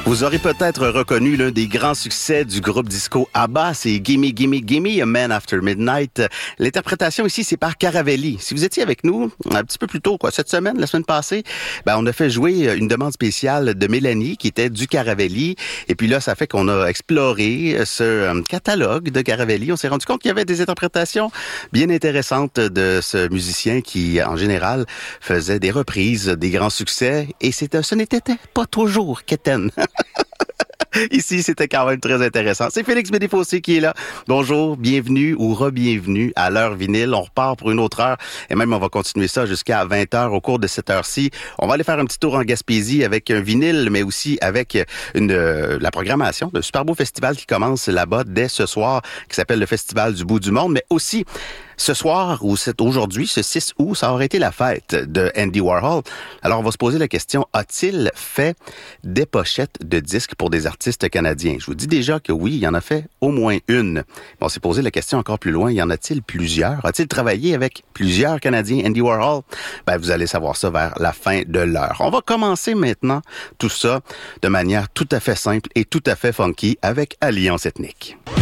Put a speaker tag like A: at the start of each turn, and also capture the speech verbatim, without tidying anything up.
A: Vous aurez peut-être reconnu l'un des grands succès du groupe disco ABBA, c'est Gimme, Gimme, Gimme, A Man After Midnight. L'interprétation ici, c'est par Caravelli. Si vous étiez avec nous un petit peu plus tôt, quoi, cette semaine, la semaine passée, ben, on a fait jouer une demande spéciale de Mélanie qui était du Caravelli. Et puis là, ça fait qu'on a exploré ce catalogue de Caravelli. On s'est rendu compte qu'il y avait des interprétations bien intéressantes de ce musicien qui, en général, faisait des reprises, des grands succès. Et c'était, ce n'était pas toujours quétaine. Ici, c'était quand même très intéressant. C'est Félix Bédéfossé qui est là. Bonjour, bienvenue ou re-bienvenue à l'heure vinyle. On repart pour une autre heure et même on va continuer ça jusqu'à vingt heures au cours de cette heure-ci. On va aller faire un petit tour en Gaspésie avec un vinyle, mais aussi avec une euh, la programmation d'un super beau festival qui commence là-bas dès ce soir, qui s'appelle le Festival du bout du monde, mais aussi ce soir, ou c'est aujourd'hui, ce six août, ça aurait été la fête de Andy Warhol. Alors, on va se poser la question, a-t-il fait des pochettes de disques pour des artistes canadiens? Je vous dis déjà que oui, il y en a fait au moins une. On s'est posé la question encore plus loin, y en a-t-il plusieurs? A-t-il travaillé avec plusieurs Canadiens, Andy Warhol? Ben, vous allez savoir ça vers la fin de l'heure. On va commencer maintenant tout ça de manière tout à fait simple et tout à fait funky avec Alliance Ethnique.